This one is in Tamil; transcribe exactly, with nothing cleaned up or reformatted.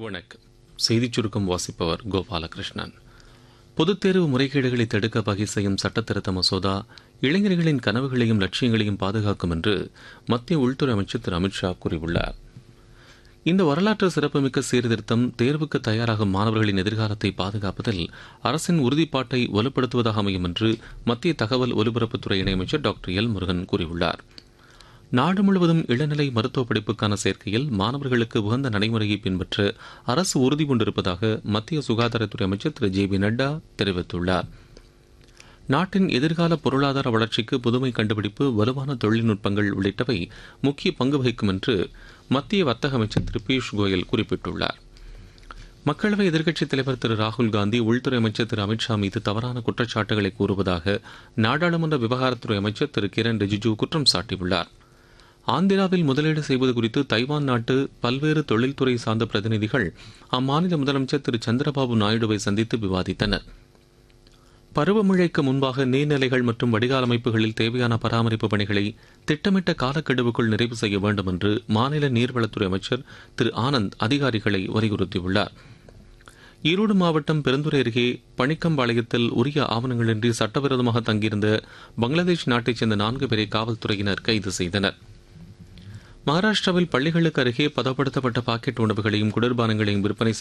வணக்கம். செய்திச் சுருக்கம் வாசிப்பவர் கோபாலகிருஷ்ணன். பொதுத் தேர்வு முறைகேடுகளை தடுக்க வகை செய்யும் சட்டத்திருத்த மசோதா இளைஞர்களின் கனவுகளையும் லட்சியங்களையும் பாதுகாக்கும் என்று மத்திய உள்துறை அமைச்சர் திரு அமித்ஷா கூறியுள்ளார். இந்த வரலாற்று சிறப்புமிக்க சீர்திருத்தம் தேர்வுக்கு தயாராகும் மாணவர்களின் எதிர்காலத்தை பாதுகாப்பதில் அரசின் உறுதிப்பாட்டை வலுப்படுத்துவதாக அமையும் என்று மத்திய தகவல் ஒலிபரப்புத்துறை இணையமைச்சர் டாக்டர் எல் முருகன் கூறியுள்ளார். நாடு முழுவதும் இளநிலை மருத்துவ படிப்புக்கான சேர்க்கையில் மாணவர்களுக்கு உகந்த நடைமுறையை பின்பற்ற அரசு உறுதி பூண்டிருப்பதாக மத்திய சுகாதாரத்துறை அமைச்சர் திரு ஜே பி நட்டா தெரிவித்துள்ளார். நாட்டின் எதிர்கால பொருளாதார வளர்ச்சிக்கு புதுமை கண்டுபிடிப்பு, வலுவான தொழில்நுட்பங்கள் உள்ளிட்டவை முக்கிய பங்கு வகிக்கும் என்று மத்திய வர்த்தக அமைச்சர் திரு பியூஷ் கோயல் குறிப்பிட்டுள்ளார். மக்களவை எதிர்க்கட்சித் தலைவர் திரு ராகுல் காந்தி உள்துறை அமைச்சர் திரு அமித்ஷா மீது தவறான குற்றச்சாட்டுகளை கூறுவதாக நாடாளுமன்ற விவகாரத்துறை அமைச்சர் திரு கிரண் ரிஜிஜூ குற்றம் சாட்டியுள்ளார். ஆந்திராவில் முதலீடு செய்வது குறித்து தைவான் நாட்டு பல்வேறு தொழில்துறை சார்ந்த பிரதிநிதிகள் அம்மாநில முதலமைச்சர் திரு சந்திரபாபு நாயுடுவை சந்தித்து விவாதித்தனர். பருவமழைக்கு முன்பாக நீர்நிலைகள் மற்றும் வடிகால் அமைப்புகளில் தேவையான பராமரிப்பு பணிகளை திட்டமிட்ட காலக்கெடுவுக்குள் நிறைவு செய்ய வேண்டும் என்று மாநில நீர்வளத்துறை அமைச்சர் திரு ஆனந்த் அதிகாரிகளை வலியுறுத்தியுள்ளார். ஈரோடு மாவட்டம் பெருந்துறை அருகே பணிக்கம்பாளையத்தில் உரிய ஆவணங்களின்றி சட்டவிரோதமாக தங்கியிருந்த பங்களாதேஷ் நாட்டைச் சேர்ந்த நான்கு பேரை காவல்துறையினர் கைது செய்தனர். மகாராஷ்டிராவில் பள்ளிகளுக்கு அருகே பதப்படுத்தப்பட்ட பாக்கெட் உணவுகளையும் குளிர்பானங்களையும் விற்பனை